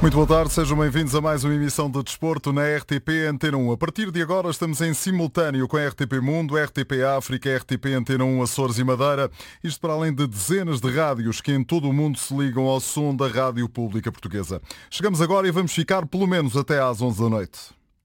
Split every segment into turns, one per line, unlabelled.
Muito boa tarde, sejam bem-vindos a mais uma emissão de Desporto na RTP Antena 1. A partir de agora estamos em simultâneo com a RTP Mundo, RTP África, RTP Antena 1 Açores e Madeira. Isto para além de dezenas de rádios que em todo o mundo se ligam ao som da Rádio Pública Portuguesa. Chegamos agora e vamos ficar pelo menos até às 11 da noite.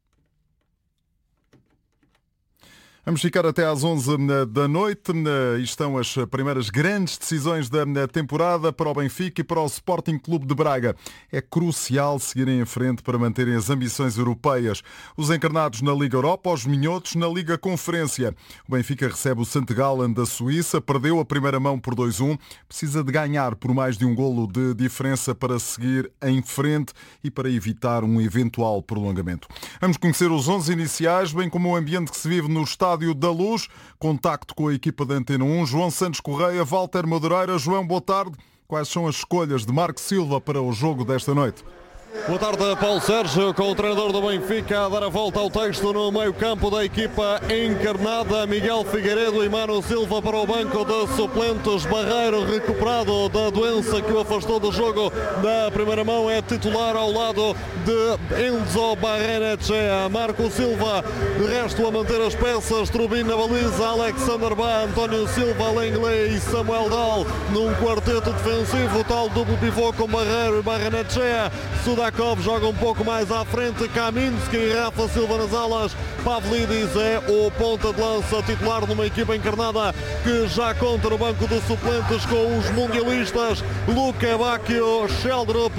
Vamos ficar até às 11 da noite. Estão as primeiras grandes decisões da temporada para o Benfica e para o Sporting Clube de Braga. É crucial seguirem em frente para manterem as ambições europeias. Os encarnados na Liga Europa, os minhotos na Liga Conferência. O Benfica recebe o St. Gallen da Suíça, perdeu a primeira mão por 2-1. Precisa de ganhar por mais de um golo de diferença para seguir em frente e para evitar um eventual prolongamento. Vamos conhecer os 11 iniciais, bem como o ambiente que se vive no Estádio da Luz. Contacto com a equipa da Antena 1. João Santos Correia, Walter Madureira. João, boa tarde. Quais são as escolhas de Marco Silva para o jogo desta noite?
Boa tarde, Paulo Sérgio, com o treinador do Benfica a dar a volta ao texto no meio-campo da equipa encarnada. Miguel Figueiredo e Mano Silva para o banco de suplentes. Barreiro, recuperado da doença que o afastou do jogo da primeira mão, é titular ao lado de Enzo Barrenechea. Marco Silva, de resto, a manter as peças. Trubin na baliza, Alexander Bá, António Silva, Lenglet e Samuel Dal num quarteto defensivo, tal duplo pivô com Barreiro e Barrenechea. Sudakov joga um pouco mais à frente, Kaminski e Rafa Silva nas alas. Pavlidis é o ponta de lança titular numa equipa encarnada que já conta no banco de suplentes com os mundialistas Luca Bacchio, Sheldrup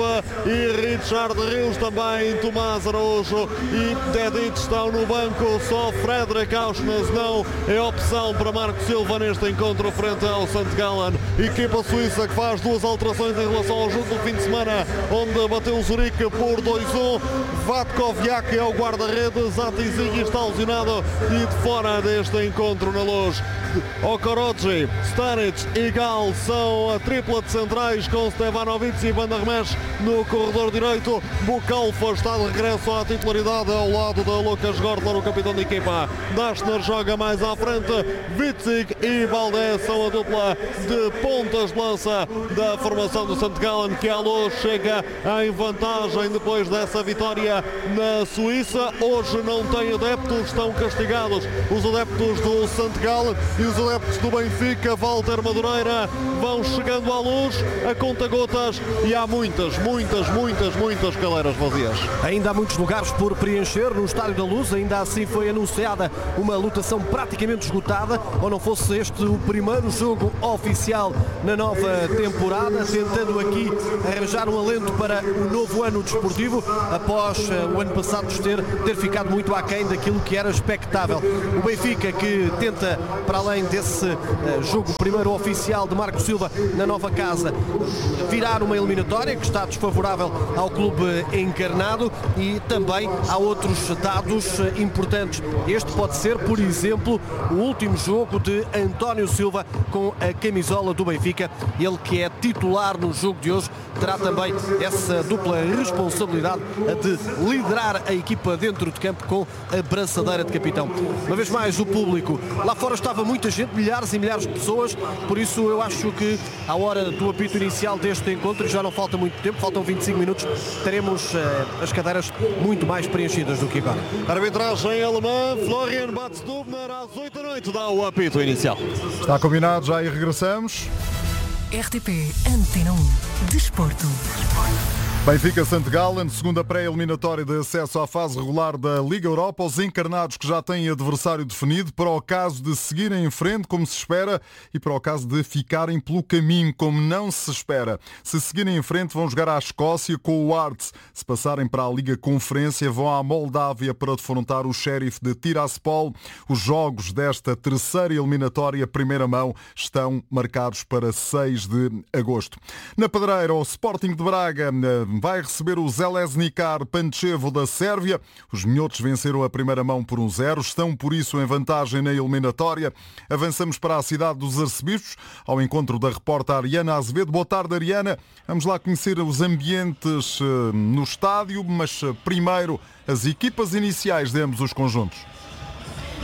e Richard Rios, também Tomás Araújo e Dedic estão no banco. Só Frederic Auschnes não é opção para Marco Silva neste encontro frente ao St. Gallen. Equipa suíça que faz duas alterações em relação ao jogo do fim de semana, onde bateu o Zurique por 2-1. Vatkoviak é o guarda-redes, Atizig está lesionado e de fora deste encontro na Luz. Okoroji, Stanic e Gal são a tripla de centrais, com Stevanovic e Vandermesh no corredor direito. Bukalfa está de regresso à titularidade ao lado de Lucas Gortler, o capitão da equipa. Dashner joga mais à frente. Witzig e Valdés são a dupla de pontas de lança da formação do St. Gallen, que à Luz chega em vantagem depois dessa vitória na Suíça. Hoje não tem adeptos, estão castigados os adeptos do St. Gallen e os adeptos do Benfica. Walter Madureira, vão chegando à Luz a conta-gotas e há muitas cadeiras vazias.
Ainda há muitos lugares por preencher no Estádio da Luz. Ainda assim foi anunciada uma lotação praticamente esgotada, ou não fosse este o primeiro jogo oficial na nova temporada, tentando aqui arranjar um alento para o novo ano desportivo, após o ano passado ter ficado muito aquém daquilo que era expectável. O Benfica, que tenta, para além desse jogo primeiro oficial de Marco Silva na nova casa, virar uma eliminatória que está desfavorável ao clube encarnado, e também há outros dados importantes. Este pode ser, por exemplo, o último jogo de António Silva com a camisola do Benfica. Ele, que é titular no jogo de hoje, terá também essa dupla responsabilidade de liderar a equipa dentro de campo com a braçadeira de capitão. Uma vez mais, o público. Lá fora estava muita gente, milhares e milhares de pessoas, por isso eu acho que à hora do apito inicial deste encontro, já não falta muito tempo, faltam 25 minutos, teremos as cadeiras muito mais preenchidas do que agora.
Arbitragem alemã, Florian Batstubner, às 8 da noite dá o apito inicial.
Está combinado já e regressamos.
RTP Antena 1 Desporto.
Benfica St. Gallen, segunda pré-eliminatória de acesso à fase regular da Liga Europa. Os encarnados que já têm adversário definido, para o caso de seguirem em frente, como se espera, e para o caso de ficarem pelo caminho, como não se espera. Se seguirem em frente, vão jogar à Escócia com o Hearts. Se passarem para a Liga Conferência, vão à Moldávia para defrontar o Sheriff de Tiraspol. Os jogos desta terceira eliminatória, primeira mão, estão marcados para 6 de agosto. Na Pedreira, o Sporting de Braga vai receber o Željezničar Pančevo da Sérvia. Os minhotos venceram a primeira mão por 1-0, estão por isso em vantagem na eliminatória. Avançamos para a cidade dos Arcebispos, ao encontro da repórter Ariana Azevedo. Boa tarde, Ariana. Vamos lá conhecer os ambientes no estádio, mas primeiro as equipas iniciais de ambos os conjuntos.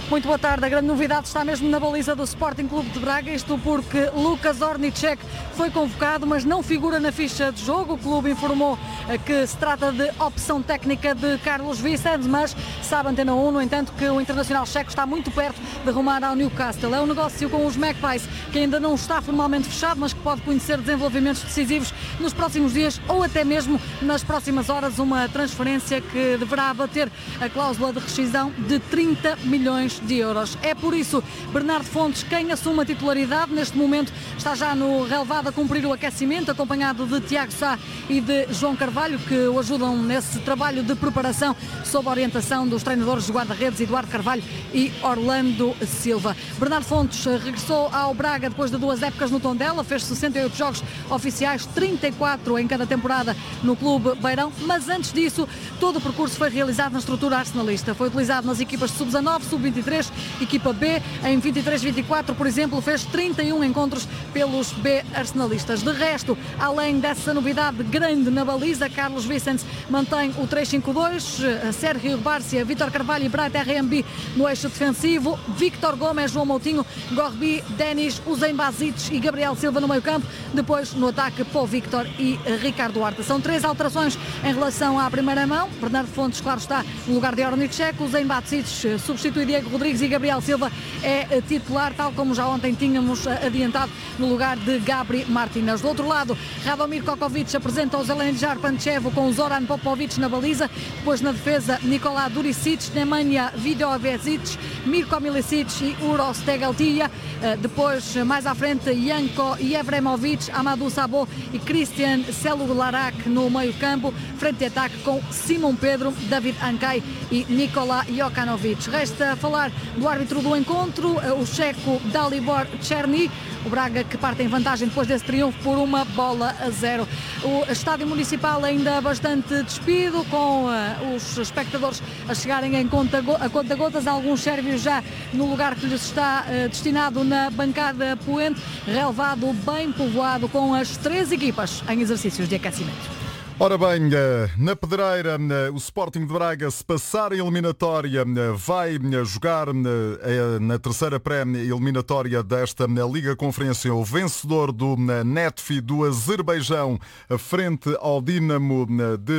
Muito boa tarde. A grande novidade está mesmo na baliza do Sporting Clube de Braga, isto porque Lucas Ornicek foi convocado, mas não figura na ficha de jogo. O clube informou que se trata de opção técnica de Carlos Vicente, mas sabe a Antena 1, no entanto, que o internacional checo está muito perto de rumar ao Newcastle. É um negócio com os Magpies que ainda não está formalmente fechado, mas que pode conhecer desenvolvimentos decisivos nos próximos dias ou até mesmo nas próximas horas, uma transferência que deverá abater a cláusula de rescisão de 30 milhões de euros. É por isso Bernardo Fontes quem assume a titularidade. Neste momento está já no relevado a cumprir o aquecimento, acompanhado de Tiago Sá e de João Carvalho, que o ajudam nesse trabalho de preparação sob a orientação dos treinadores de guarda-redes Eduardo Carvalho e Orlando Silva. Bernardo Fontes regressou ao Braga depois de 2 épocas no Tondela, fez 68 jogos oficiais, 34 em cada temporada no Clube Beirão, mas antes disso todo o percurso foi realizado na estrutura arsenalista. Foi utilizado nas equipas de sub-19, sub-23, equipa B. Em 23-24, por exemplo, fez 31 encontros pelos B arsenalistas. De resto, além dessa novidade grande na baliza, Carlos Vicente mantém o 3-5-2, Sérgio Bárcia, Vítor Carvalho e Bright RMB no eixo defensivo, Víctor Gomes, João Moutinho, Gorbi, Denis, Usain Basic e Gabriel Silva no meio campo. Depois, no ataque, Paul Victor e Ricardo Duarte. São 3 alterações em relação à primeira mão. Bernardo Fontes, claro está, no lugar de Ornicek. Usain Basic substitui Diego Rodrigues e Gabriel Silva é titular, tal como já ontem tínhamos adiantado, no lugar de Gabri Martínez. Do outro lado, Radomir Kokovic apresenta o Zelenjar Panchevo com Zoran Popovic na baliza. Depois na defesa, Nikola Duricic, Nemanja Vidojevic, Mirko Milicic e Uros Tegeltia. Depois, mais à frente, Janko Jevremovic, Amadou Sabo e Christian Celularak no meio campo. Frente de ataque com Simon Pedro, David Ankay e Nikola Jokanovic. Resta falar do árbitro do encontro, o checo Dalibor Cherny. O Braga que parte em vantagem depois desse triunfo por 1-0. O estádio municipal ainda bastante despido, com os espectadores a chegarem a conta-gotas, alguns sérvios já no lugar que lhes está destinado na bancada poente, relevado bem povoado com as 3 equipas em exercícios de aquecimento.
Ora bem, na Pedreira, o Sporting de Braga, se passar a eliminatória, vai jogar na terceira pré-eliminatória desta Liga Conferência, o vencedor do Netfi do Azerbaijão, frente ao Dinamo de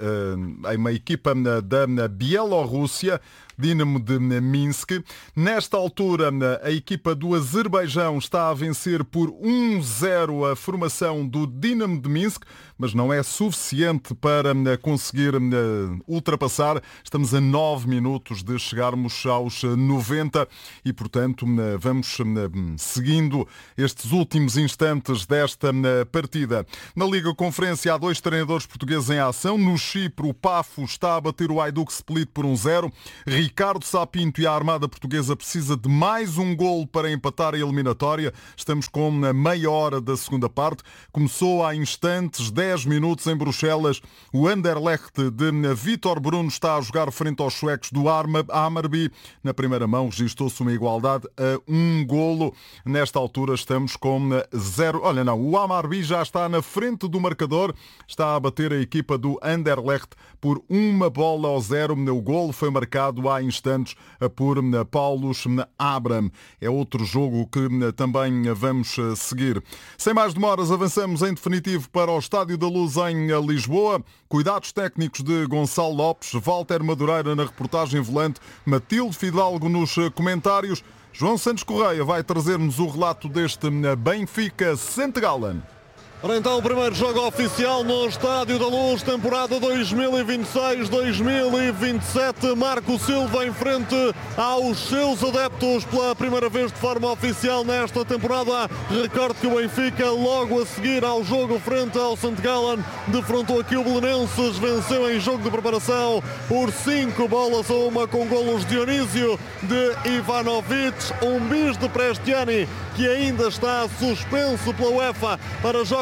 uma equipa da Bielorrússia, Dinamo de Minsk. Nesta altura, a equipa do Azerbaijão está a vencer por 1-0 a formação do Dinamo de Minsk, mas não é suficiente para conseguir ultrapassar. Estamos a 9 minutos de chegarmos aos 90 e, portanto, vamos seguindo estes últimos instantes desta partida. Na Liga Conferência há 2 treinadores portugueses em ação. No Chipre, o Pafo está a bater o Hajduk Split por 1-0. Ricardo Sapinto e a Armada Portuguesa precisa de mais um golo para empatar a eliminatória. Estamos com a meia hora da segunda parte. Começou há instantes, 10 minutos em Bruxelas. O Anderlecht de Vítor Bruno está a jogar frente aos suecos do Hammarby. Na primeira mão registrou-se uma igualdade a 1 golo. Nesta altura estamos com 0. Olha, não, o Hammarby já está na frente do marcador. Está a bater a equipa do Anderlecht por 1-0. O golo foi marcado há instantes por Paulus Abram. É outro jogo que também vamos seguir. Sem mais demoras, avançamos em definitivo para o Estádio da Luz em Lisboa. Cuidados técnicos de Gonçalo Lopes, Walter Madureira na reportagem volante, Matilde Fidalgo nos comentários. João Santos Correia vai trazer-nos o relato deste Benfica St. Gallen.
Ora então, o primeiro jogo oficial no Estádio da Luz, temporada 2026-2027. Marco Silva em frente aos seus adeptos pela primeira vez de forma oficial nesta temporada. Recordo que o Benfica, logo a seguir ao jogo frente ao St. Gallen, defrontou aqui o Belenenses, venceu em jogo de preparação por 5-1 com golos de Dionísio, de Ivanovic, um bis de Prestiani, que ainda está suspenso pela UEFA para jogos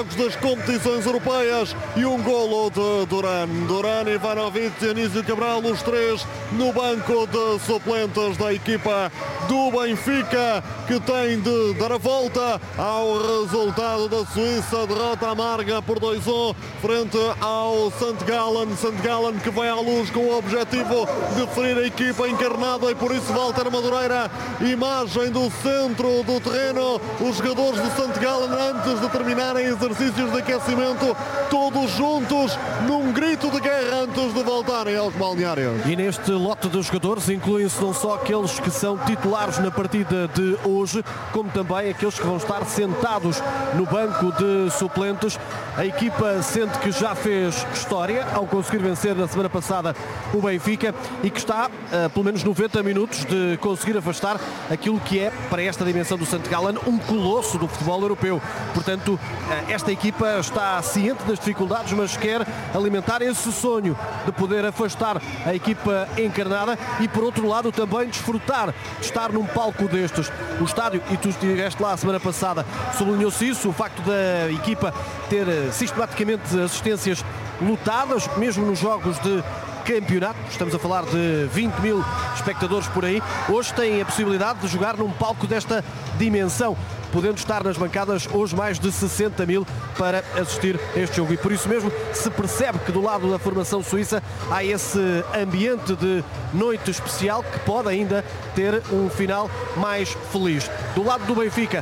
jogos das competições europeias e um golo de Duran. Duran, Ivanovic e Anísio Cabral, os três no banco de suplentes da equipa do Benfica, que tem de dar a volta ao resultado da Suíça. Derrota amarga por 2-1 frente ao St. Gallen. St. Gallen que vai à luz com o objetivo de ferir a equipa encarnada, e por isso Walter Madureira, imagem do centro do terreno, os jogadores do St. Gallen antes de terminarem exercícios de aquecimento, todos juntos num grito de guerra antes de voltarem aos balneários.
E neste lote de jogadores incluem-se não só aqueles que são titulares na partida de hoje, como também aqueles que vão estar sentados no banco de suplentes. A equipa sente que já fez história ao conseguir vencer na semana passada o Benfica e que está pelo menos 90 minutos de conseguir afastar aquilo que é, para esta dimensão do St. Gallen, um colosso do futebol europeu. Portanto, esta equipa está ciente das dificuldades, mas quer alimentar esse sonho de poder afastar a equipa encarnada e, por outro lado, também desfrutar de estar num palco destes. O estádio, e tu estiveste lá a semana passada, sublinhou-se isso, o facto da equipa ter sistematicamente assistências lotadas, mesmo nos jogos de campeonato. Estamos a falar de 20 mil espectadores por aí. Hoje têm a possibilidade de jogar num palco desta dimensão, podendo estar nas bancadas hoje mais de 60 mil para assistir a este jogo. E por isso mesmo se percebe que do lado da formação suíça há esse ambiente de noite especial que pode ainda ter um final mais feliz. Do lado do Benfica,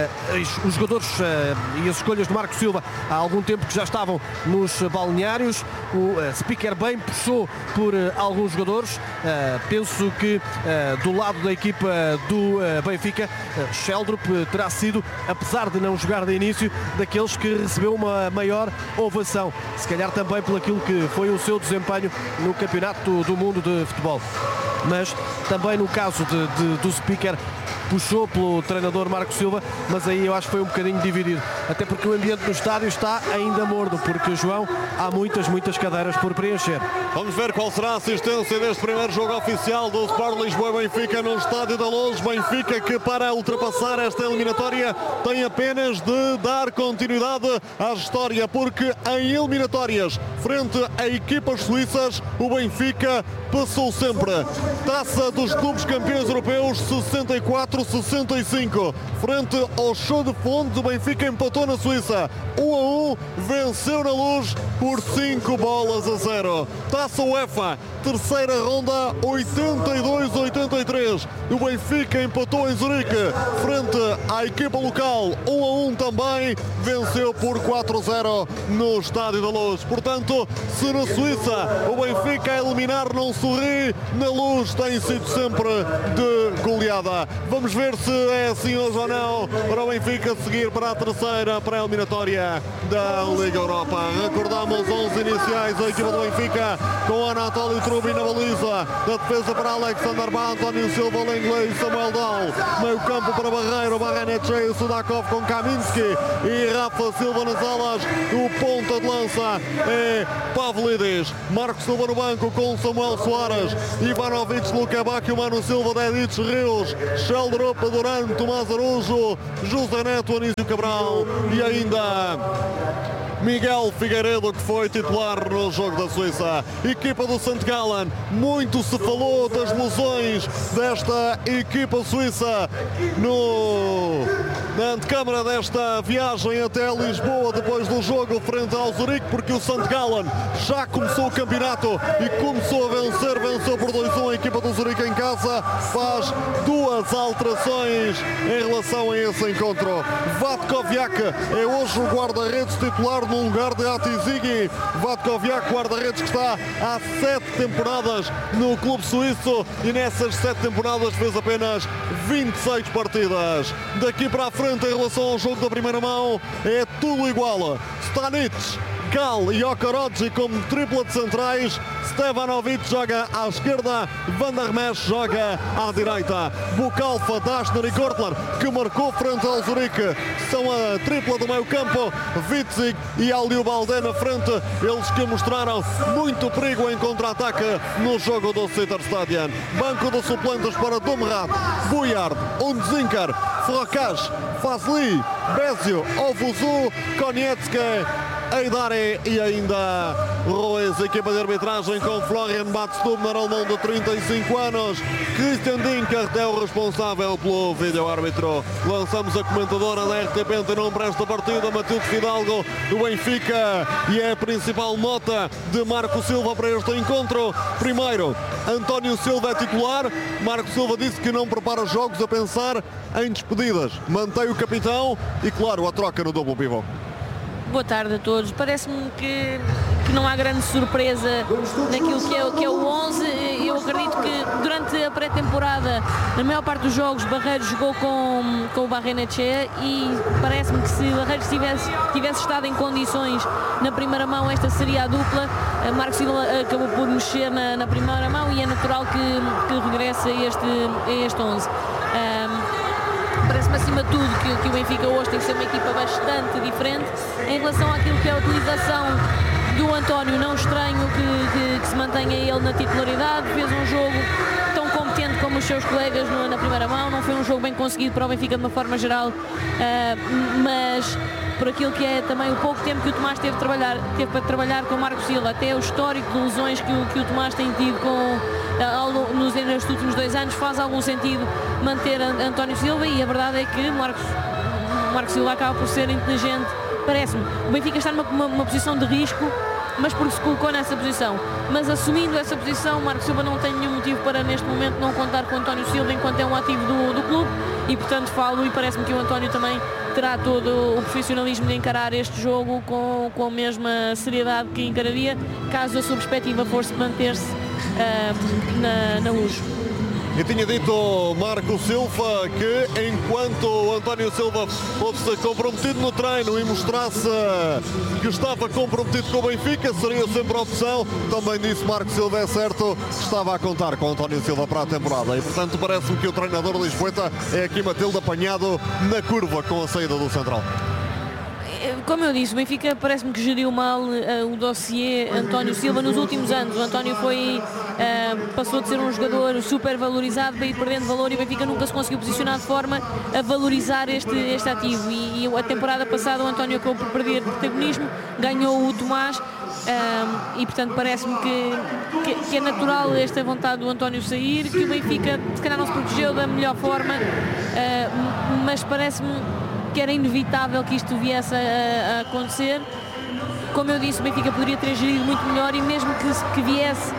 os jogadores e as escolhas de Marco Silva há algum tempo que já estavam nos balneários. O speaker bem puxou por alguns jogadores. Penso que do lado da equipa do Benfica, Sheldrup terá sido, apesar de não jogar de início, daqueles que recebeu uma maior ovação, se calhar também por aquilo que foi o seu desempenho no Campeonato do Mundo de Futebol. Mas também no caso do speaker, puxou pelo treinador Marco Silva, mas aí eu acho que foi um bocadinho dividido, até porque o ambiente no estádio está ainda morno, porque, João, há muitas cadeiras por preencher.
Vamos ver qual será a assistência deste primeiro jogo oficial do Sport Lisboa Benfica no Estádio da Luz. Benfica que, para ultrapassar esta eliminatória, tem apenas de dar continuidade à história, porque em eliminatórias frente a equipas suíças, o Benfica passou sempre. Taça dos Clubes Campeões Europeus 64-65. Frente ao Show de Fontes, o Benfica empatou na Suíça 1-1, venceu na Luz por 5-0. Taça UEFA, terceira ronda, 82-83. O Benfica empatou em Zurique frente à equipa local 1-1 também, venceu por 4-0 no Estádio da Luz. Portanto, se na Suíça o Benfica a eliminar não sorri, na Luz tem sido sempre de goleada. Vamos ver se é assim hoje ou não para o Benfica seguir para a terceira pré-eliminatória da Liga Europa. Recordamos 11 iniciais da equipa do Benfica, com Anatoly Trubin na baliza, da defesa para Alexander Bá, António Silva, Lenglet e Samuel Dal, meio campo para Barreiro, Barrenetche, Sudakov com Kaminski e Rafa Silva nas alas. O ponta de lança é Pavlidis, Marcos Silva no banco com Samuel Soares, Ivanovic, Luka Bacchio, Mano Silva, Dedic, Rios, Sheldrup, Duran, Tomás Araújo, José Neto, Anísio Cabral e ainda Miguel Figueiredo, que foi titular no jogo da Suíça. Equipa do St. Gallen, muito se falou das lesões desta equipa suíça na antecâmara desta viagem até Lisboa depois do jogo frente ao Zurique, porque o St. Gallen já começou o campeonato e começou a vencer, venceu por 2-1 a equipa do Zurique em casa, faz duas alterações em relação a esse encontro. Vatkoviak é hoje o guarda-redes titular no lugar de Atizigi. Vatkoviak, guarda-redes que está há 7 temporadas no clube suíço e nessas 7 temporadas fez apenas 26 partidas. Daqui para a frente, em relação ao jogo da primeira mão, é tudo igual. Stanic, Gal e Okoroji como tripla de centrais. Stevanovic joga à esquerda, Van der Mesch joga à direita. Bukalfa, Dashner e Kortler, que marcou frente ao Zurique, são a tripla do meio campo. Witzig e Aliou Baldé na frente, eles que mostraram muito perigo em contra-ataque no jogo do Sitter Stadion. Banco de suplentes para Dumrat, Buyard, Unzinker, Frocas, Fazli, Bézio, Ovuzu, Konietzke, Eidare e ainda Roes, equipa de arbitragem com Florian Batstubner, alemão de 35 anos. Christian Dinkert é o responsável pelo vídeo-árbitro. Lançamos a comentadora da RTP Antena para esta partida, Matilde Fidalgo, do Benfica, e é a principal nota de Marco Silva para este encontro. Primeiro, António Silva é titular. Marco Silva disse que não prepara jogos a pensar em despedidas. Mantém o capitão e, claro, a troca no duplo pivô.
Boa tarde a todos. Parece-me que não há grande surpresa naquilo que é o 11. Eu acredito que durante a pré-temporada, na maior parte dos jogos, Barreiros jogou com o Barrenetxea e parece-me que se Barreiros tivesse estado em condições na primeira mão, esta seria a dupla. Marco Silva acabou por mexer na primeira mão e é natural que regresse a este 11. Parece-me acima de tudo que o Benfica hoje tem que ser uma equipa bastante diferente. Em relação àquilo que é a utilização do António, não estranho que se mantenha ele na titularidade. Fez um jogo tão competente como os seus colegas na primeira mão. Não foi um jogo bem conseguido para o Benfica de uma forma geral, mas por aquilo que é também o pouco tempo que o Tomás teve para trabalhar com o Marco Silva, até o histórico de lesões que o Tomás tem tido nos últimos 2 anos, faz algum sentido manter António Silva, e a verdade é que Marco Silva acaba por ser inteligente, parece-me. O Benfica está numa posição de risco, mas porque se colocou nessa posição. Mas assumindo essa posição, Marco Silva não tem nenhum motivo para neste momento não contar com António Silva enquanto é um ativo do clube, e portanto falo, e parece-me que o António também terá todo o profissionalismo de encarar este jogo com a mesma seriedade que encararia caso a sua perspectiva fosse manter-se na Luz.
E tinha dito Marco Silva que enquanto o António Silva fosse comprometido no treino e mostrasse que estava comprometido com o Benfica, seria sempre a opção. Também disse Marco Silva, é certo, que estava a contar com António Silva para a temporada. E portanto parece-me que o treinador Lisboeta é aqui Matilde apanhado na curva com a saída do central.
Como eu disse, o Benfica parece-me que geriu mal o dossiê António Silva nos últimos anos. O António passou de ser um jogador super valorizado para ir perdendo valor, e o Benfica nunca se conseguiu posicionar de forma a valorizar este ativo. E a temporada passada o António acabou por perder protagonismo, ganhou o Tomás, e portanto parece-me que é natural esta vontade do António sair, que o Benfica se calhar não se protegeu da melhor forma, mas parece-me que era inevitável que isto viesse a acontecer. Como eu disse, o Benfica poderia ter gerido muito melhor, e mesmo que viesse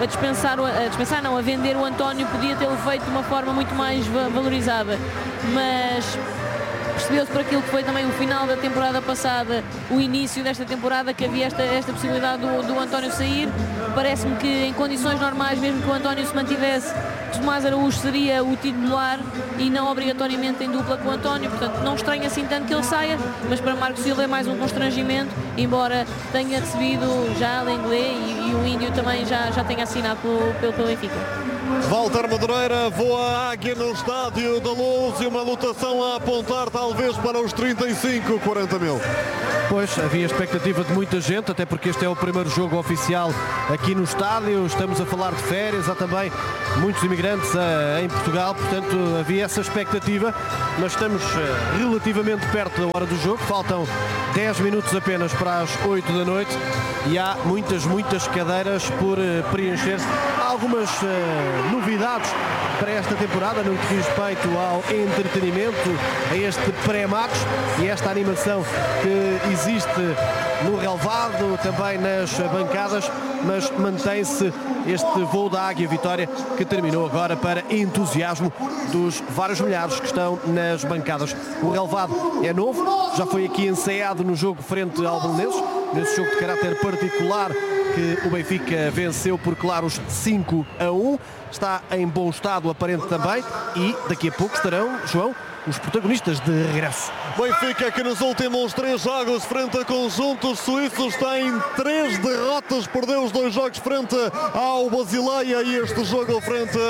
a vender o António, podia tê-lo feito de uma forma muito mais valorizada, mas percebeu-se por aquilo que foi também o final da temporada passada, o início desta temporada, que havia esta possibilidade do António sair. Parece-me que em condições normais, mesmo que o António se mantivesse, Tomás Araújo seria o titular e não obrigatoriamente em dupla com o António. Portanto, não estranha assim tanto que ele saia, mas para Marco Silva é mais um constrangimento, embora tenha recebido já Lenglet e o Índio também já tenha assinado pelo Benfica.
Walter Madureira, voa a águia no Estádio da Luz, e uma lotação a apontar talvez para os 35, 40 mil.
Pois, havia expectativa de muita gente, até porque este é o primeiro jogo oficial aqui no estádio. Estamos a falar de férias, há também muitos imigrantes em Portugal, portanto havia essa expectativa, mas estamos relativamente perto da hora do jogo. Faltam 10 minutos apenas para as 8 da noite e há muitas cadeiras por preencher. Há algumas novidades para esta temporada no que diz respeito ao entretenimento, a este pré-match e esta animação que existe no relvado, também nas bancadas, mas mantém-se este voo da Águia Vitória, que terminou agora para entusiasmo dos vários milhares que estão nas bancadas. O relvado é novo, já foi aqui ensaiado no jogo frente ao Belenenses, nesse jogo de caráter particular que o Benfica venceu por claros 5-1. Está em bom estado aparente também, e daqui a pouco estarão, João, os protagonistas de regresso.
Benfica, que nos últimos 3 jogos frente a conjuntos suíços tem 3 derrotas, perdeu os 2 jogos frente ao Basileia e este jogo frente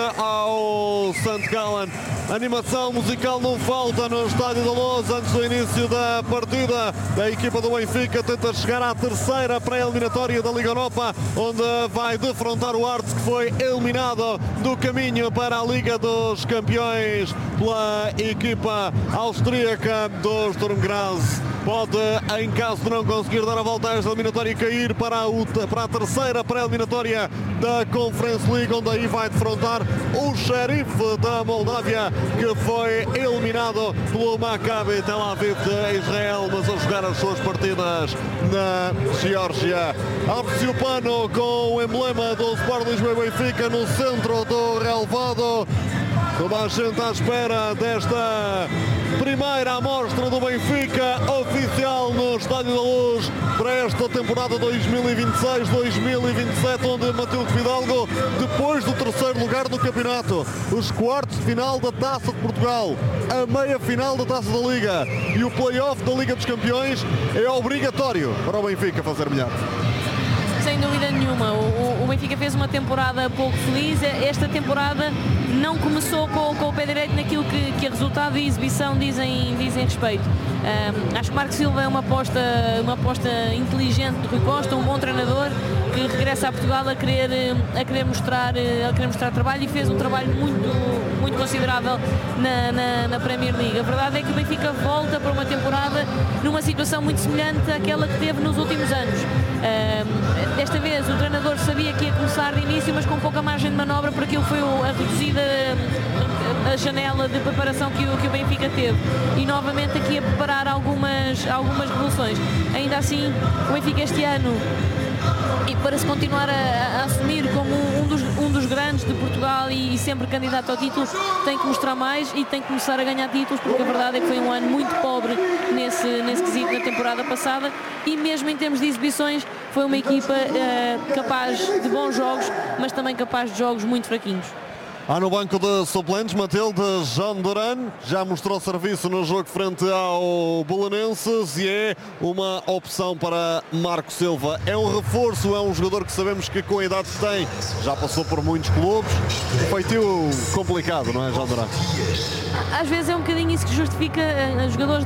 ao St. Gallen. Animação musical não falta no Estádio da Luz antes do início da partida. A equipa do Benfica tenta chegar à terceira pré-eliminatória da Liga Europa, onde vai defrontar o Arts, que foi eliminado do caminho para a Liga dos Campeões pela equipa austríaca do Sturm Graz. Pode, em caso de não conseguir dar a volta a esta eliminatória, cair para a terceira pré-eliminatória da Conference League, onde aí vai defrontar o xerife da Moldávia, que foi eliminado pelo Maccabi Tel Aviv de Israel, mas a jogar as suas partidas na Geórgia. Abre-se o pano com o emblema do Sport Lisboa e Benfica no centro do relvado. Toda a gente à espera desta primeira amostra do Benfica oficial no Estádio da Luz para esta temporada 2026-2027, onde Matilde Fidalgo, depois do terceiro lugar no campeonato, os quartos de final da Taça de Portugal, a meia final da Taça da Liga e o play-off da Liga dos Campeões, é obrigatório para o Benfica fazer melhor.
Sem dúvida nenhuma, o Benfica fez uma temporada pouco feliz. Esta temporada não começou com o pé direito naquilo que a resultado e exibição dizem respeito. Acho que Marco Silva é uma aposta inteligente de Rui Costa, um bom treinador que regressa a Portugal a querer mostrar trabalho, e fez um trabalho muito considerável na Premier League. A verdade é que o Benfica volta para uma temporada numa situação muito semelhante àquela que teve nos últimos anos. Desta vez o treinador sabia que ia começar de início, mas com pouca margem de manobra, porque aquilo foi a reduzida a janela de preparação que o Benfica teve, e novamente aqui a preparar algumas revoluções. Ainda assim, o Benfica este ano, e para se continuar a assumir como um dos grandes de Portugal e sempre candidato ao título, tem que mostrar mais e tem que começar a ganhar títulos, porque a verdade é que foi um ano muito pobre nesse quesito na temporada passada, e mesmo em termos de exibições foi uma equipa capaz de bons jogos, mas também capaz de jogos muito fraquinhos.
Há no banco de suplentes, Matilde, João Duran já mostrou serviço no jogo frente ao Belenenses e é uma opção para Marco Silva. É um reforço, é um jogador que sabemos que com a idade que tem já passou por muitos clubes. Feitio complicado, não é, João Duran?
Às vezes é um bocadinho isso que justifica jogadores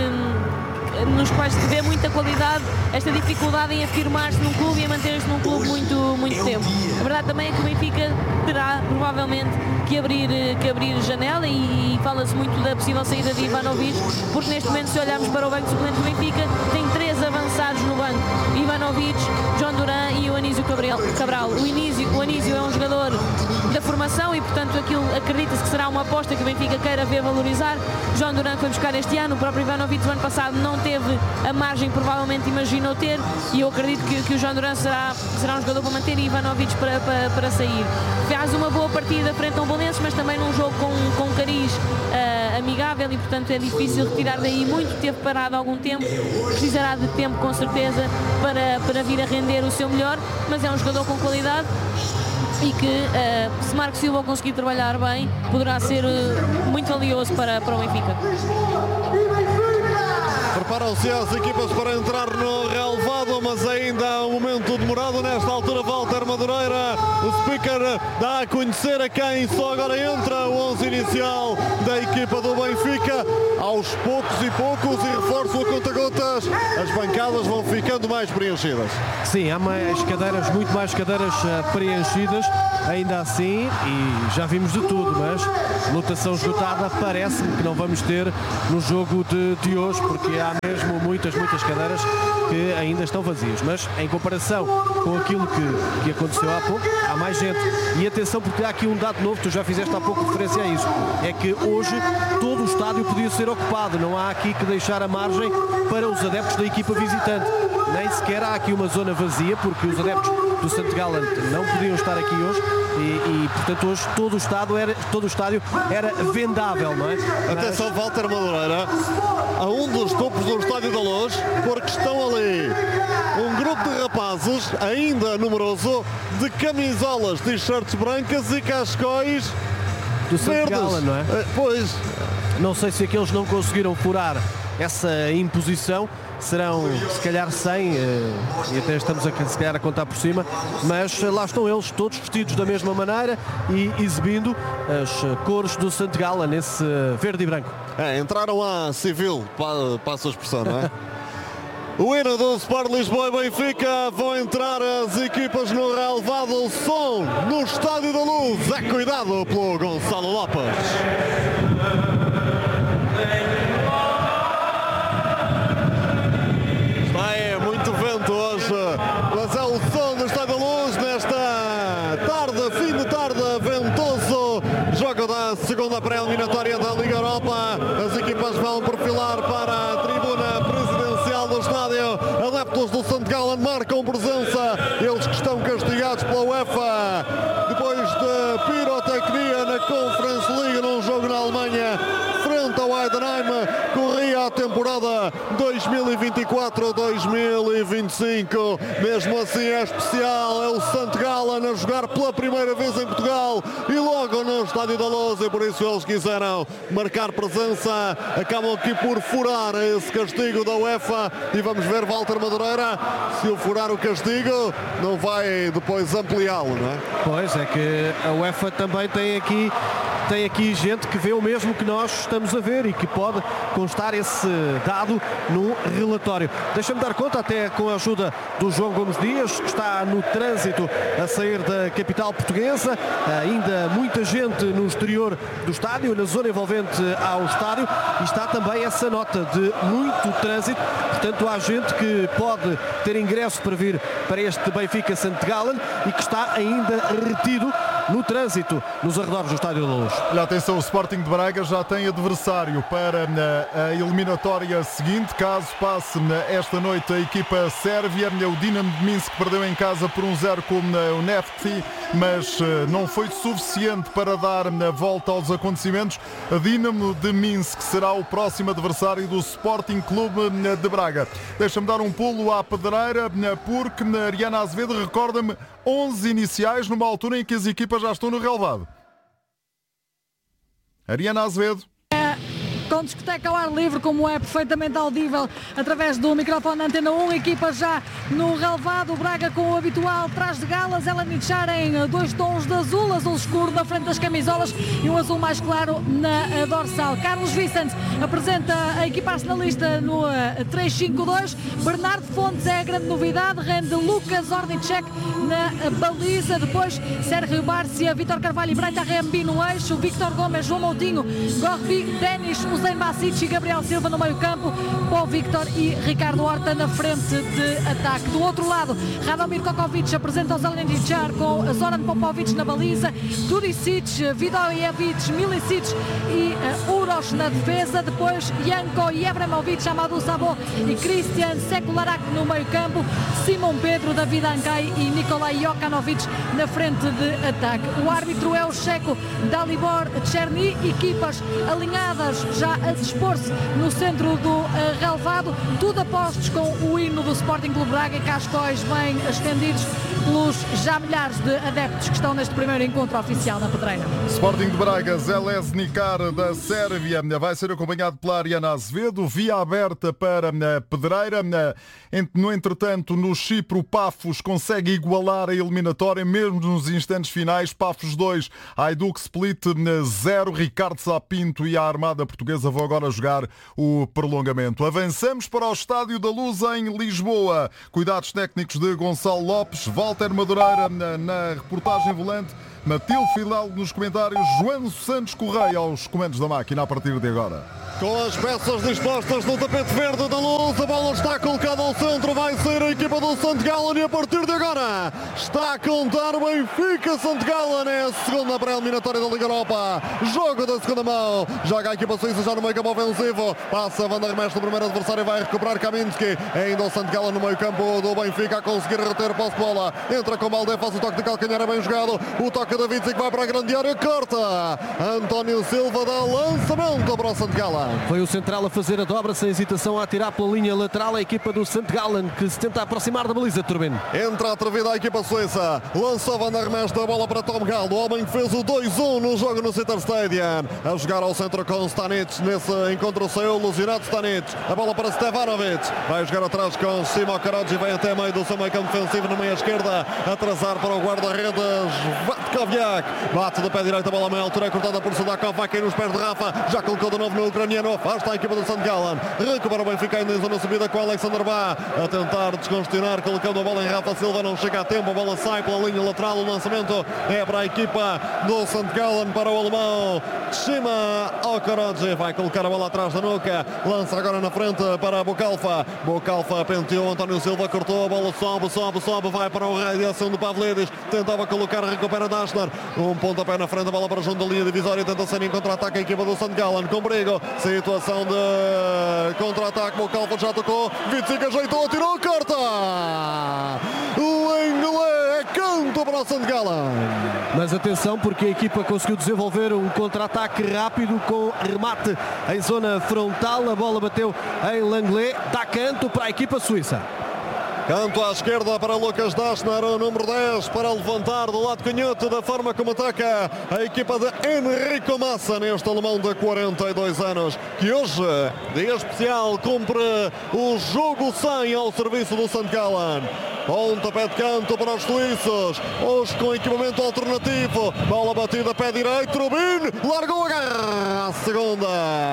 nos quais se vê muita qualidade, esta dificuldade em afirmar-se num clube e a manter-se num clube muito tempo. A verdade também é que o Benfica terá provavelmente que abrir janela, e fala-se muito da possível saída de Ivanovic, porque neste momento, se olharmos para o banco suplente do Benfica, tem 3 avançados no banco: Ivanovic, João Duran e o Anísio Cabral. O Anísio é um jogador da formação e, portanto, aquilo acredita-se que será uma aposta que o Benfica queira ver valorizar. João Duran foi buscar este ano, o próprio Ivanovic do ano passado não teve a margem que provavelmente imaginou ter, e eu acredito que o João Duran será um jogador para manter e Ivanovic para sair. Faz uma boa partida frente ao Belenenses, mas também num jogo com cariz amigável, e portanto é difícil retirar daí muito. Teve parado há algum tempo, precisará de tempo com certeza para vir a render o seu melhor, mas é um jogador com qualidade e que, se Marco Silva conseguir trabalhar bem, poderá ser muito valioso para o Benfica.
Preparam-se as equipas para entrar no relvado, mas ainda há um momento demorado. Nesta altura, Walter Madureira, o speaker, dá a conhecer a quem só agora entra o 11 inicial da equipa do Benfica. Aos poucos e reforço a conta-gotas, as bancadas vão ficando mais preenchidas.
Sim, há muito mais cadeiras preenchidas, ainda assim, e já vimos de tudo, mas lotação esgotada parece-me que não vamos ter no jogo de hoje, porque há mesmo muitas cadeiras que ainda estão vazias, mas em comparação com aquilo que aconteceu há pouco, há mais gente. E atenção, porque há aqui um dado novo, tu já fizeste há pouco referência a isso, é que hoje todo o estádio podia ser ocupado, não há aqui que deixar a margem para os adeptos da equipa visitante, nem sequer há aqui uma zona vazia, porque os adeptos do St. Gallen não podiam estar aqui hoje e portanto hoje todo o estádio era vendável, não é?
Atenção, Walter Madureira, a um dos topos do Estádio da Luz, porque estão ali um grupo de rapazes, ainda numeroso, de camisolas, t-shirts brancas e cascóis
do St. Gallen, não é?
Pois.
Não sei se aqueles não conseguiram furar essa imposição, serão se calhar 100, e até estamos se calhar a contar por cima, mas lá estão eles todos vestidos da mesma maneira e exibindo as cores do St. Gallen nesse verde e branco.
Entraram a civil, passa a expressão, não é? O hino do Sport Lisboa e Benfica, vão entrar as equipas no relvado. O som no Estádio da Luz é cuidado pelo Gonçalo Lopes. mas é o som do Estádio da Luz nesta tarde, fim de tarde ventoso. Jogo da segunda pré-eliminatória da Liga Europa. As equipas vão perfilar para a tribuna presidencial do estádio. Adeptos do St. Gallen marcam presença. Eles que estão castigados pela UEFA depois de pirotecnia na Conference League num jogo na Alemanha frente ao Heidenheim. Corria a temporada 2024-2025. Mesmo assim é especial. É o St. Gallen a jogar pela primeira vez em Portugal e logo no Estádio da Luz, e por isso eles quiseram marcar presença. Acabam aqui por furar esse castigo da UEFA e vamos ver Walter Madureira se o furar o castigo não vai depois ampliá-lo, não é?
Pois é que a UEFA também tem aqui gente que vê o mesmo que nós estamos a ver e que pode constar esse dado no relatório. Deixa-me dar conta, até com a ajuda do João Gomes Dias, que está no trânsito a sair da capital portuguesa. Ainda muita gente no exterior do estádio, na zona envolvente ao estádio, e está também essa nota de muito trânsito. Portanto, há gente que pode ter ingresso para vir para este Benfica St. Gallen e que está ainda retido no trânsito nos arredores do Estádio da Luz.
Olha, atenção, o Sporting de Braga já tem adversário para a eliminatória seguinte, caso passe esta noite a equipa sérvia. O Dinamo de Minsk perdeu em casa por 1-0 com o Nefti, mas não foi suficiente para dar a volta aos acontecimentos. A Dinamo de Minsk será o próximo adversário do Sporting Clube de Braga. Deixa-me dar um pulo à pedreira, porque a Ariana Azevedo recorda-me 11 iniciais numa altura em que as equipas já estão no relvado. Ariana Azevedo.
Com discoteca ao ar livre, como é perfeitamente audível através do microfone da Antena 1, equipa já no relvado. O Braga com o habitual trás de galas, ela nichar em dois tons de azul escuro na frente das camisolas e um azul mais claro na dorsal. Carlos Vicente apresenta a equipa arsenalista no 3-5-2. Bernardo Fontes é a grande novidade, rende Lucas Ornicek na baliza, depois Sérgio Bárcia, Vítor Carvalho e Breita Rembi no eixo, Victor Gomes, João Moutinho, Gorbi, Denis, Usain Basic e Gabriel Silva no meio campo, Paul Victor e Ricardo Horta na frente de ataque. Do outro lado, Radomir Kokovic apresenta o Zelenichar com Zoran Popovic na baliza, Duricic, Vidojevic, Milicic e Uros na defesa, depois Janko Jevremovic, Amadou Sabo e Christian Sekularak no meio campo, Simon Pedro, David Ankay e Nikolai Jokanovic na frente de ataque. O árbitro é o checo Dalibor Cherny, equipas alinhadas já a dispor-se no centro do relvado, tudo apostos com o hino do Sporting Clube Braga e cascóis bem estendidos pelos já milhares de adeptos que estão neste primeiro encontro oficial na pedreira.
Sporting de Braga, Željezničar da Sérvia vai ser acompanhado pela Ariana Azevedo, via aberta para a pedreira. No entretanto, no Chipre, o Pafos consegue igualar a eliminatória, mesmo nos instantes finais. Pafos 2, Hajduk Split 0, Ricardo Sapinto e a Armada Portuguesa vão agora jogar o prolongamento. Avançamos para o Estádio da Luz em Lisboa. Cuidados técnicos de Gonçalo Lopes, Walter Madureira na reportagem volante, Matilde Fidalgo nos comentários, João Santos Correia aos comandos da máquina a partir de agora.
Com as peças dispostas no tapete verde da Luz, a bola está colocada ao centro, vai ser a equipa do St. Gallen e a partir de agora está a contar o Benfica St. Gallen, é a segunda pré-eliminatória da Liga Europa, jogo da segunda mão, joga a equipa suíça já no meio campo ofensivo, passa Van der Mesch no primeiro adversário, vai recuperar Kaminski, ainda o St. Gallen no meio campo do Benfica a conseguir reter posse de bola, entra com Balde, faz o toque de calcanhar, é bem jogado, o toque da Vitzik vai para a grande área, corta, António Silva dá lançamento para o St. Gallen.
Foi o central a fazer a dobra, sem hesitação, a atirar pela linha lateral a equipa do St. Gallen, que se tenta aproximar da baliza, Turbino.
Entra atrevida a equipa suíça, lançou Van der Mesch da bola para Tom Gall, o homem que fez o 2-1 no jogo no Sitter Stadium, a jogar ao centro com Stanic, nesse encontro saiu ilusionado Stanic, a bola para Stevanovic, vai jogar atrás com Simo Karadži, vai até meio do seu meio campo defensivo, na meia esquerda, atrasar para o guarda-redes Vatkoviak. Bate de pé direito, a bola a meia altura, cortada por Sudakov, vai cair nos pés de Rafa. Já colocou de novo no ucraniano, afasta a equipa do St. Gallen. Recupera o Benfica ainda em zona subida com Alexander Bá a tentar descongestionar, colocando a bola em Rafa Silva. Não chega a tempo, a bola sai pela linha lateral. O lançamento é para a equipa do St. Gallen, para o alemão Shima Okoroji. Vai colocar a bola atrás da nuca. Lança agora na frente para Bukalfa. Bukalfa penteou, António Silva cortou, a bola sobe, vai para o raio de ação do Pavlidis. Tentava colocar, recupera Dashner. Um pontapé na frente, a bola para junto da linha divisória. Tenta ser em contra-ataque a equipa do St. Gallen com perigo. Situação de contra-ataque. Bukalfa já tocou. Witzik ajeitou, tirou, corta! O inglês é canto para o St. Gallen.
Mas atenção, porque a equipa conseguiu desenvolver um contra-ataque rápido com remate em zona frontal. A bola bateu em Langlais. Dá canto para a equipa suíça.
Canto à esquerda para Lucas Dashner, o número 10, para levantar do lado canhoto da forma como ataca a equipa de Enrico Massa, neste alemão de 42 anos, que hoje, dia especial, cumpre o jogo 100 ao serviço do St. Gallen. Pontapé de canto para os suíços, hoje com equipamento alternativo. Bola batida, pé direito, Trubin, largou a garra, a segunda.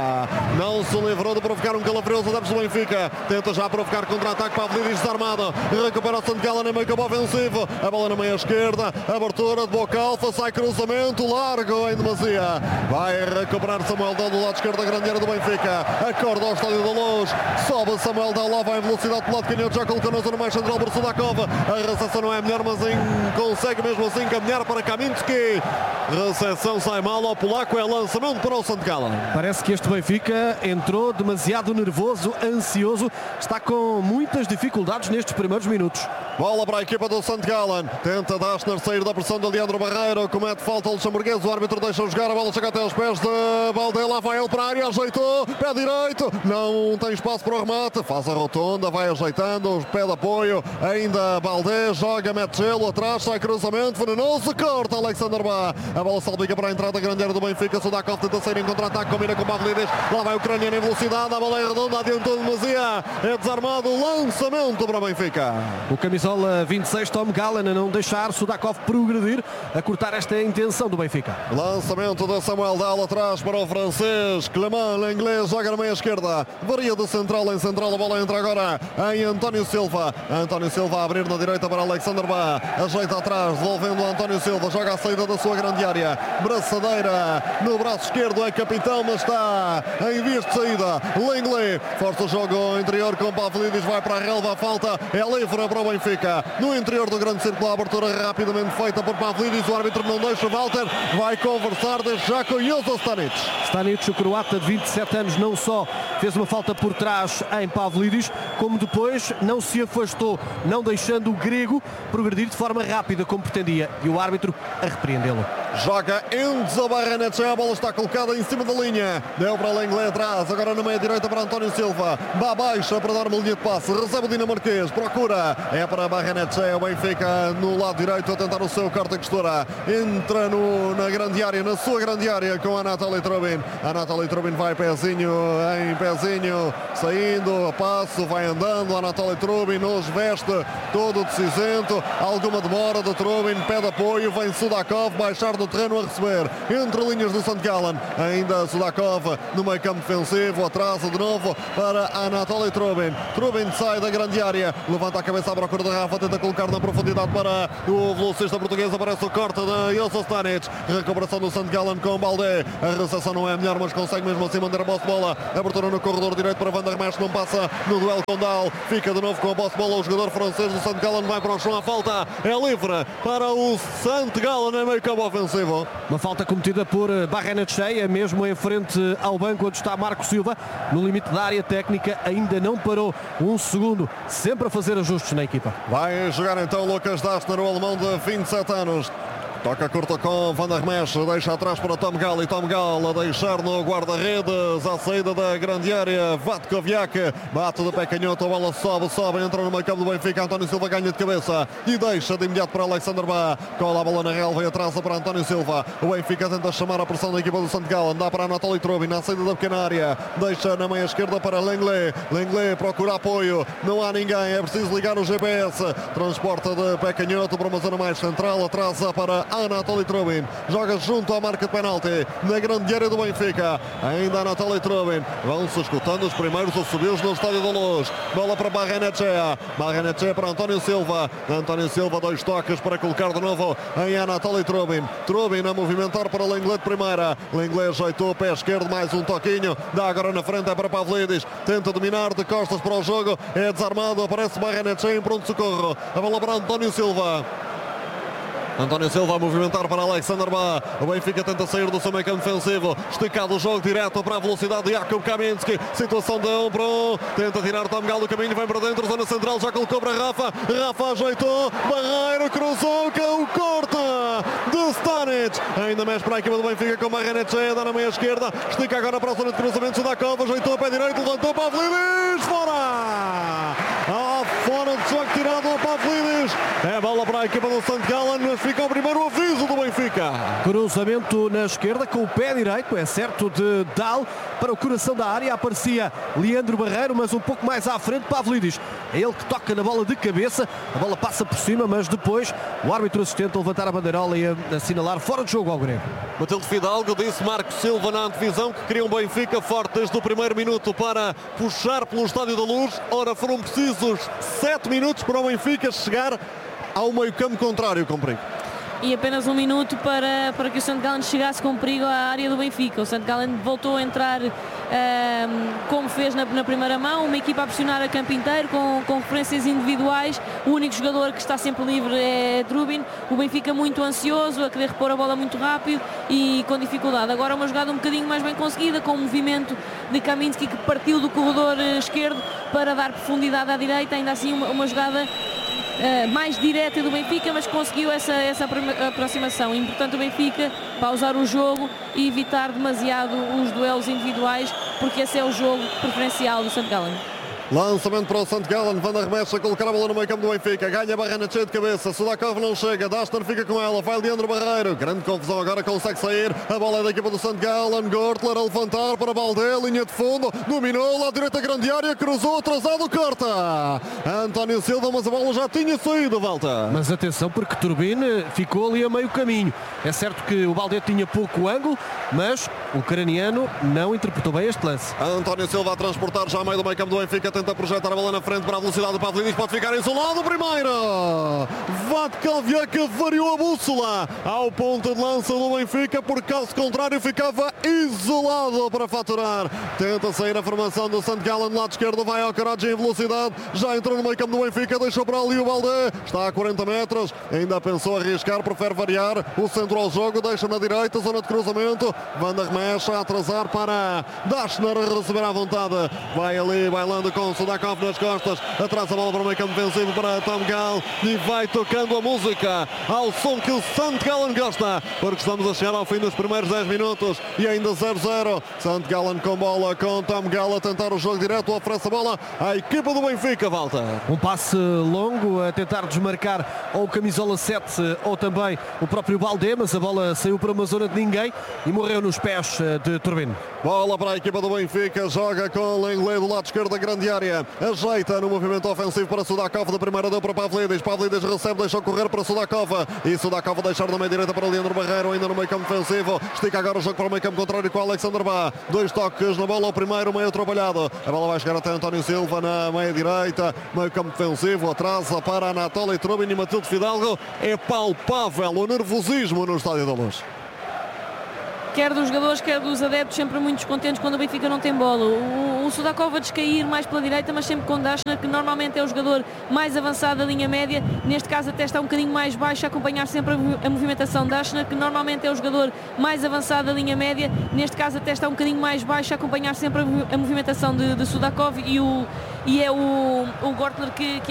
Não se livrou de provocar um calafrioso adeptos do Benfica. Tenta já provocar contra-ataque para Pavlidis desarmado. Recupera o St. Gallen em meio campo ofensivo. A bola na meia esquerda, abertura de Bukalfa, sai cruzamento, largo em demasia. Vai recuperar Samuel Dal do lado esquerdo da grande área do Benfica. Acorda ao Estádio da Luz, sobe Samuel Dal, lá vai em velocidade pelo lado canhoto, já colocou na zona mais central por Sudakov. A recepção não é melhor, mas consegue mesmo assim caminhar para Kaminski. Recepção sai mal ao polaco, é lançamento para o St. Gallen.
Parece que este Benfica entrou demasiado nervoso, ansioso, está com muitas dificuldades nestes primeiros minutos.
Bola para a equipa do St. Gallen. Tenta Dashner sair da pressão de Leandro Barreiro. Comete falta o luxemburguês. O árbitro deixa jogar. A bola chega até aos pés de Balde. Lá vai ele para a área. Ajeitou. Pé direito. Não tem espaço para o remate. Faz a rotonda. Vai ajeitando. O pé de apoio. Ainda Balde. Joga. Mete gelo atrás. Sai cruzamento. Venenoso. Corta Alexander Bá. A bola salpica para a entrada da grande área do Benfica. Sudakov tenta sair em contra-ataque. Combina com Pavlidis. Lá vai o ucraniano em velocidade. A bola é redonda. Adiantou demasiado. É desarmado. Lançamento para o Benfica.
O camisola 26, Tom Gallen, a não deixar Sudakov progredir, a cortar esta intenção do Benfica.
Lançamento de Samuel Dal atrás para o francês. Clement, inglês, joga na meia esquerda. Varia de central em central. A bola entra agora em António Silva. António Silva a abrir na direita para Alexander Bá. Ajeita atrás, devolvendo António Silva. Joga a saída da sua grande área. Braçadeira no braço esquerdo. É capitão, mas está em vias de saída. Langlais força o jogo ao interior com Pavlidis. Vai para a relva. A falta é livre para o Benfica. No interior do grande círculo, a abertura rapidamente feita por Pavlidis. O árbitro não deixa. Walter vai conversar desde já com Jozo Stanic.
Stanic, o croata de 27 anos, não só fez uma falta por trás em Pavlidis, como depois não se afastou, não deixando o grego progredir de forma rápida como pretendia. E o árbitro a repreendê-lo.
Joga Enzo Barrenetxea, a bola está colocada em cima da linha. Deu para Langlais atrás, agora na meia direita para António Silva. Bá baixa para dar uma linha de passe. Recebe o dinamarquês, procura. É para Barrenetxea, o Benfica no lado direito a tentar o seu corte a costura. Entra na grande área, na sua grande área com a Natalie Trubin. A Natalie Trubin vai pezinho em pezinho, saindo a passo, vai andando. A Natalie Trubin hoje veste todo de cinzento. Alguma demora de Trubin, pede apoio, vem Sudakov baixar do terreno a receber entre linhas do St. Gallen. Ainda Sudakov no meio campo defensivo, atrasa de novo para Anatoly Trubin. Trubin sai da grande área, levanta a cabeça à procura da Rafa, tenta colocar na profundidade para o velocista português. Aparece o corte de Jozo Stanic. Recuperação do St. Gallen com Balde. A recepção não é melhor, mas consegue mesmo assim manter a posse de bola. Abertura no corredor direito para Van der Merch, não passa no duelo com Dal. Fica de novo com a posse de bola o jogador francês do St. Gallen, vai para o chão. A falta é livre para o St. Gallen em meio campo ofensivo.
Uma falta cometida por Barrenetxea, mesmo em frente ao banco onde está Marco Silva, no limite da área técnica, ainda não parou um segundo, sempre a fazer ajustes na equipa.
Vai jogar então Lucas Dashner, o alemão de 27 anos. Toca curta com Van der Merch, deixa atrás para Tom Gall, e Tom Gall a deixar no guarda-redes à saída da grande área. Vatkoviak bate de pé canhoto, a bola sobe, entra no meio campo do Benfica. António Silva ganha de cabeça e deixa de imediato para Alexander Bá. Cola a bola na relva e atrasa para António Silva. O Benfica tenta chamar a pressão da equipa do St. Gallen, dá para Anatoly Trubin na saída da pequena área, deixa na meia esquerda para Langlais. Langlais procura apoio, não há ninguém, é preciso ligar o GPS. Transporta de pé canhoto para uma zona mais central, atrasa para Anatoly Trubin joga junto à marca de penalti na grande área do Benfica. Ainda Anatoly Trubin. Vão-se escutando os primeiros assobios no Estádio da Luz. Bola para Barrenetxea. Barrenetxea para António Silva. António Silva, 2 toques para colocar de novo em Anatoly Trubin. Trubin a movimentar para Lenglet de primeira. Lenglet ajeitou o pé esquerdo, mais um toquinho. Dá agora na frente, é para Pavlidis. Tenta dominar de costas para o jogo. É desarmado, aparece Barrenetxea em pronto socorro. A bola para António Silva. António Silva a movimentar para Alexander Bá. O Benfica tenta sair do seu meio campo defensivo. Esticado o jogo direto para a velocidade de Jakub Kaminski. Situação de 1 para 1. Tenta tirar Tom Galo do caminho. Vem para dentro. Zona central. Já colocou para Rafa. Rafa ajeitou. Barreiro cruzou. O corte de Stanic. Ainda mais para a equipa do Benfica com Barrenetxea. Dá na meia esquerda. Estica agora para a zona de cruzamento. Sudakov ajeitou a pé direito. Levantou para Pavlidis. Fora! Fora de jogo tirado a Pavlidis. É bola para a equipa do St. Gallen, mas fica o primeiro aviso do Benfica.
Cruzamento na esquerda com o pé direito, é certo, de Dal para o coração da área. Aparecia Leandro Barreiro, mas um pouco mais à frente Pavlidis. É ele que toca na bola de cabeça. A bola passa por cima, mas depois o árbitro assistente a levantar a bandeirola e a assinalar fora de jogo ao grego.
Matilde Fidalgo disse Marco Silva na antevisão que queria um Benfica forte desde o primeiro minuto para puxar pelo Estádio da Luz. Ora, foram precisos 7 minutos para o Benfica chegar ao meio-campo contrário com perigo.
E apenas 1 minuto para que o St. Gallen chegasse com perigo à área do Benfica. O St. Gallen voltou a entrar como fez na primeira mão, uma equipa a pressionar a campo inteiro com referências individuais. O único jogador que está sempre livre é Trubin. O Benfica muito ansioso, a querer repor a bola muito rápido e com dificuldade. Agora uma jogada um bocadinho mais bem conseguida, com o movimento de Kaminski que partiu do corredor esquerdo para dar profundidade à direita. Ainda assim uma jogada mais direta do Benfica, mas conseguiu essa aproximação. Importante o Benfica pausar o jogo e evitar demasiado os duelos individuais, porque esse é o jogo preferencial do St. Gallen.
Lançamento para o St. Gallen, Van der Remesha a colocar a bola no meio campo do Benfica, ganha Barrenetxea de cabeça, Sudakov não chega, Dashner fica com ela, vai Leandro Barreiro, grande confusão agora, consegue sair, a bola é da equipa do St. Gallen, Gortler a levantar para Baldé, linha de fundo, dominou, lá direita grande área, cruzou, atrasado, corta, António Silva, mas a bola já tinha saído, volta.
Mas atenção porque Turbin ficou ali a meio caminho, é certo que o Baldé tinha pouco ângulo, mas o ucraniano não interpretou bem este lance.
António Silva a transportar já a meio do meio campo do Benfica, tenta projetar a bola na frente para a velocidade do Pavlidis, pode ficar isolado, primeiro Vatkaviak variou a bússola ao ponto de lança do Benfica, por caso contrário ficava isolado para faturar. Tenta sair a formação do St. Gallen, lado esquerdo vai ao Karadzic em velocidade, já entrou no meio campo do Benfica, deixou para ali o Baldé, está a 40 metros, ainda pensou arriscar, prefere variar o centro ao jogo, deixa na direita, zona de cruzamento, Van der Remesha a atrasar para Dashner receber à vontade, vai ali bailando com Sudakov nas costas, atrás a bola para o meio campo defensivo para Tom Gall e vai tocando a música ao som que o St. Gallen gosta, porque estamos a chegar ao fim dos primeiros 10 minutos e ainda 0-0. St. Gallen com bola, com Tom Gall a tentar o jogo direto, oferece a bola à equipa do Benfica, volta.
Um passe longo a tentar desmarcar ou o camisola 7 ou também o próprio Baldé, mas a bola saiu para uma zona de ninguém e morreu nos pés de Turbin.
Bola para a equipa do Benfica, joga com Lenglet do lado esquerdo da grande área, ajeita no movimento ofensivo para Sudakov, da primeira deu para Pavlidis, Pavlidis recebe, deixou correr para Sudakov e Sudakov a deixar na meia direita para Leandro Barreiro, ainda no meio campo defensivo, estica agora o jogo para o meio campo contrário com Alexander Bá, 2 toques na bola, o primeiro meio atrapalhado, a bola vai chegar até António Silva na meia direita, meio campo defensivo, atrasa para Anatoly Trubin e Matilde Fidalgo, é palpável o nervosismo no Estádio da Luz.
Quer dos jogadores, quer dos adeptos, sempre muito descontentes quando o Benfica não tem bola. O Sudakov a descair mais pela direita, mas sempre com Dashner, que normalmente é o jogador mais avançado da linha média. Neste caso até está um bocadinho mais baixo, a acompanhar sempre a movimentação. Dashner, que normalmente é o jogador mais avançado da linha média. Neste caso até está um bocadinho mais baixo, a acompanhar sempre a movimentação de Sudakov e é o Gortler que